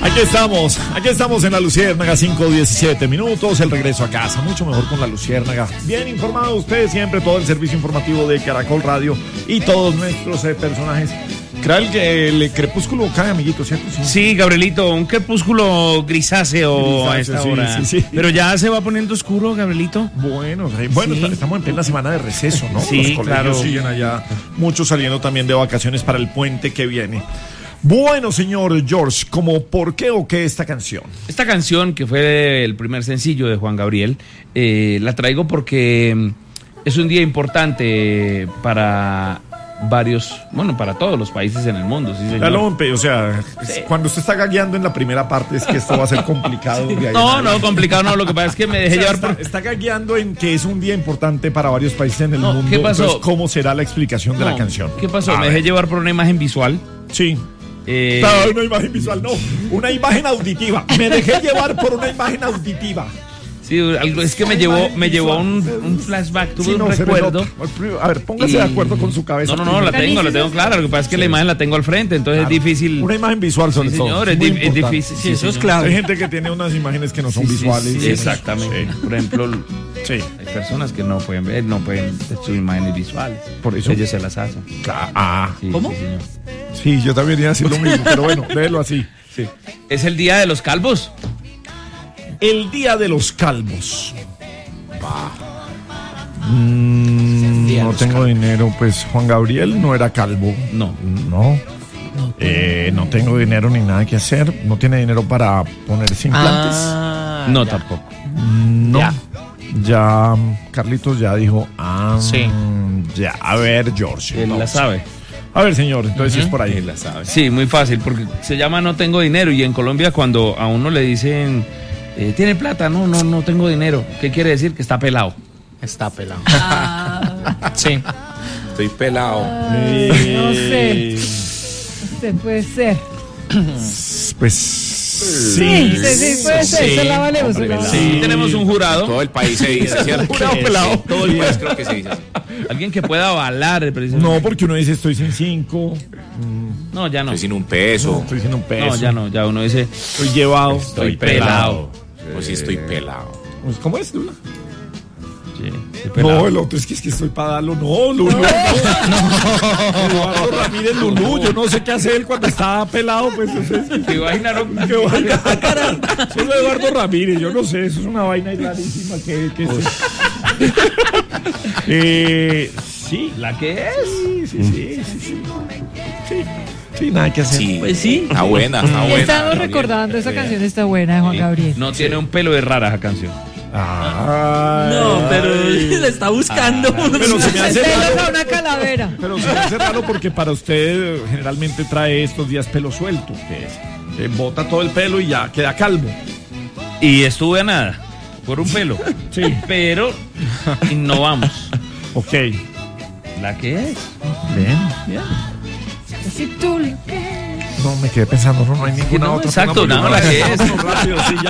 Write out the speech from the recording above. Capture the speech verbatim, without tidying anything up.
Aquí estamos, aquí estamos en la Luciérnaga, cinco diecisiete minutos, el regreso a casa, mucho mejor con la Luciérnaga. Bien informado ustedes siempre, todo el servicio informativo de Caracol Radio y todos nuestros eh, personajes. Creo que el crepúsculo cae, amiguito, ¿cierto? Sí, sí, Gabrielito, un crepúsculo grisáceo, grisáceo a esta sí, hora. Sí, sí. Pero ya se va poniendo oscuro, Gabrielito. Bueno, bueno, sí. Estamos en plena semana de receso, ¿no? Sí, Los colegios claro. siguen allá, muchos saliendo también de vacaciones para el puente que viene. Bueno, señor George, ¿cómo por qué o qué esta canción? Esta canción, que fue el primer sencillo de Juan Gabriel, eh, la traigo porque es un día importante para varios, bueno, para todos los países en el mundo, sí, señor. O sea, sí. Cuando usted está gagueando en la primera parte es que esto va a ser complicado. Sí. No, no, complicado no, lo que pasa es que me dejé o sea, llevar está, por... Está gagueando en que es un día importante para varios países en el no, mundo. ¿qué pasó? Entonces, ¿cómo será la explicación de no, la canción? ¿Qué pasó? A me ver. dejé llevar por una imagen visual. Sí. Eh... No, una imagen visual, no, una imagen auditiva. Me dejé llevar por una imagen auditiva. Sí, algo es que me llevó, me llevó a un, un flashback, tuve sí, no, un recuerdo. A ver, póngase y... de acuerdo con su cabeza. No, no, no, la tengo, la tengo clara. Lo que pasa es que sí. La imagen la tengo al frente, entonces claro. Es difícil. Una imagen visual sobre sí, todo. Señor, es, di es difícil. Sí, eso es claro. Hay gente que tiene unas imágenes que no son sí, visuales. Sí, sí, exactamente. Sí. Por ejemplo, sí. Hay personas que no pueden ver, no pueden sus imágenes visuales. Por eso ellos se las hacen. Claro. Ah, sí, ¿cómo? Sí, señor. Sí, yo también iba a decir lo mismo, pero bueno, léelo así. Sí. Es el día de los calvos. El día de los calvos. Mm, no tengo calvos. Dinero, pues Juan Gabriel no era calvo. No. No. Eh, no tengo dinero ni nada que hacer. No tiene dinero para ponerse implantes. Ah, no, ya. Tampoco. No. Ya. ya Carlitos ya dijo. Ah, sí. Ya, a ver, George. Él la sabe. A ver, señor, entonces uh-huh. Es por ahí. Él la sabe. Sí, muy fácil, porque se llama No tengo dinero. Y en Colombia, cuando a uno le dicen eh, ¿tiene plata? No, no, no tengo dinero. ¿Qué quiere decir? Que está pelado. Está pelado. Ah. Sí. Estoy pelado. Ay, no sé. Usted puede ser. Pues sí, sí, sí puede ser. Sí. Se la valemos. Sí, sí, tenemos un jurado. Todo el país se dice, ¿cierto? Jurado pelado. Sí, todo el país creo que se dice así. Alguien que pueda avalar precisamente. No, porque uno dice estoy sin cinco. No, ya no. Estoy sin un peso. No, estoy sin un peso. No, ya no, ya uno dice estoy llevado. Estoy, estoy pelado. pelado. Pues sí, estoy pelado. ¿Cómo es, Lula? Sí, no, el otro es que es que estoy para darlo. No, Lulú. No, no. Eduardo Ramírez Lulú. Yo no sé qué hace él cuando está pelado. Pues no sé. ¿Qué vaina? No? ¿Qué vaina? Solo Eduardo Ramírez. Yo no sé. Eso es una vaina rarísima. Que, que es. eh, sí. ¿La que es? Sí, sí, sí. Sí, sí. sí. Sí, nada que hacer. Sí, pues sí. Está buena, está buena. Estamos recordando, esa canción está buena de Juan Gabriel. No tiene un pelo de rara esa canción. Ay, no, pero la está buscando. Ay, pero se me hace raro. Una calavera. Pero se me hace raro porque para usted generalmente trae estos días pelo suelto. Usted bota todo el pelo y ya queda calvo. Y estuve a nada, por un pelo. Sí. Pero innovamos. Ok. ¿La que es? Bien. Bien. Si tú... No, me quedé pensando, no, no hay ninguna no, otra. Exacto, no, la que es. Rápido, sí, ya.